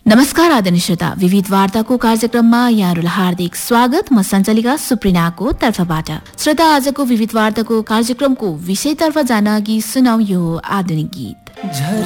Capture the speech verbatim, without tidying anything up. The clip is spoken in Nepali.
नमस्कार आदरणीय श्रोता, विविध वार्ताको कार्यक्रममा यहाँहरूलाई हार्दिक स्वागत। म सञ्चालिका सुप्रिनाको तर्फबाट। श्रोता, आजको विविध वार्ताको कार्यक्रमको विषयतर्फ जान अघि सुनौ यो आधुनिक गीत।